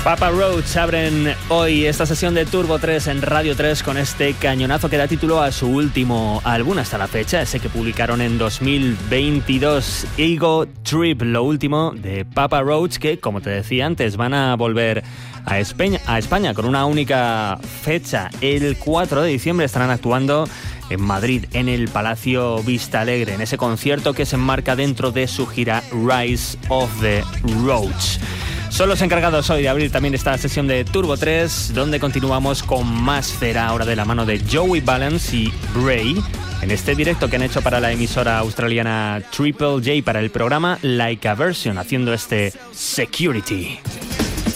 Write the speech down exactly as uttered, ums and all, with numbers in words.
Papa Roach abren hoy esta sesión de Turbo tres en Radio tres con este cañonazo que da título a su último álbum hasta la fecha, ese que publicaron en dos mil veintidós, Ego Trip, lo último de Papa Roach, que, como te decía antes, van a volver a España, a España con una única fecha. El cuatro de diciembre estarán actuando en Madrid, en el Palacio Vista Alegre, en ese concierto que se enmarca dentro de su gira Rise of the Roach. Son los encargados hoy de abrir también esta sesión de Turbo tres, donde continuamos con más cera, ahora de la mano de Joey Balance y Bray, en este directo que han hecho para la emisora australiana Triple J para el programa Like a Version, haciendo este Security.